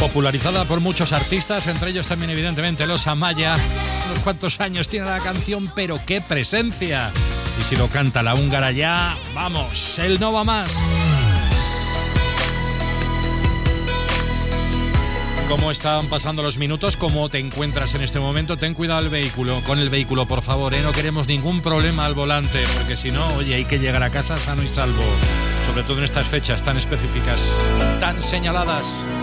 Popularizada por muchos artistas, entre ellos también evidentemente los Amaya. Unos cuantos años tiene la canción, pero qué presencia. Y si lo canta la húngara ya, vamos, él no va más. ¿Cómo están pasando los minutos? ¿Cómo te encuentras en este momento? Ten cuidado con el vehículo, por favor, ¿eh? No queremos ningún problema al volante, porque si no, oye, hay que llegar a casa sano y salvo. Sobre todo en estas fechas tan específicas, tan señaladas.